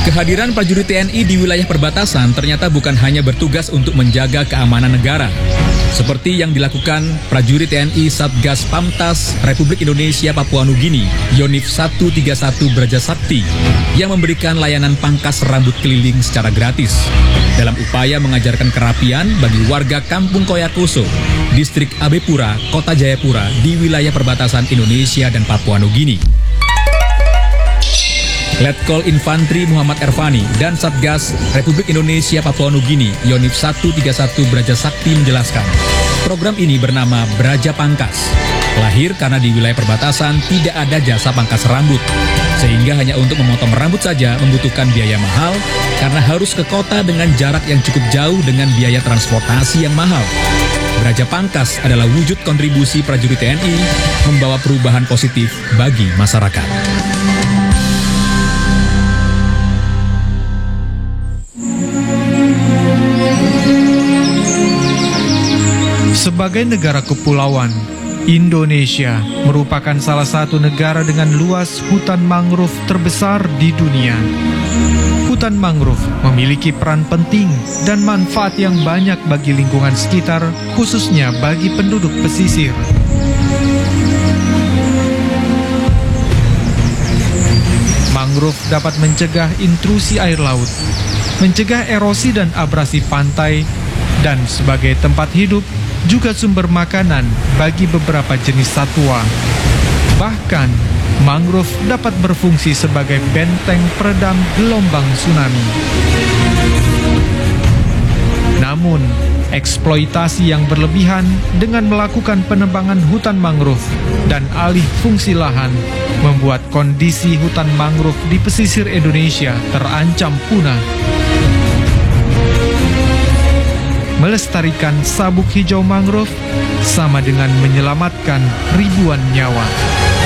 Kehadiran prajurit TNI di wilayah perbatasan ternyata bukan hanya bertugas untuk menjaga keamanan negara. Seperti yang dilakukan prajurit TNI Satgas Pamtas Republik Indonesia Papua Nugini, Yonif 131 Braja Sakti, yang memberikan layanan pangkas rambut keliling secara gratis, dalam upaya mengajarkan kerapian bagi warga Kampung Koyakuso, Distrik Abepura, Kota Jayapura, di wilayah perbatasan Indonesia dan Papua Nugini. Letkol Infantri Muhammad Ervani dan Satgas Republik Indonesia Papua Nugini Yonif 131 Braja Sakti menjelaskan, program ini bernama Braja Pangkas. Lahir karena di wilayah perbatasan tidak ada jasa pangkas rambut, sehingga hanya untuk memotong rambut saja membutuhkan biaya mahal karena harus ke kota dengan jarak yang cukup jauh dengan biaya transportasi yang mahal. Braja Pangkas adalah wujud kontribusi prajurit TNI membawa perubahan positif bagi masyarakat. Sebagai negara kepulauan, Indonesia merupakan salah satu negara dengan luas hutan mangrove terbesar di dunia. Hutan mangrove memiliki peran penting dan manfaat yang banyak bagi lingkungan sekitar, khususnya bagi penduduk pesisir. Mangrove dapat mencegah intrusi air laut, mencegah erosi dan abrasi pantai, dan sebagai tempat hidup juga sumber makanan bagi beberapa jenis satwa. Bahkan, mangrove dapat berfungsi sebagai benteng peredam gelombang tsunami. Namun, eksploitasi yang berlebihan dengan melakukan penebangan hutan mangrove dan alih fungsi lahan membuat kondisi hutan mangrove di pesisir Indonesia terancam punah. Melestarikan sabuk hijau mangrove sama dengan menyelamatkan ribuan nyawa.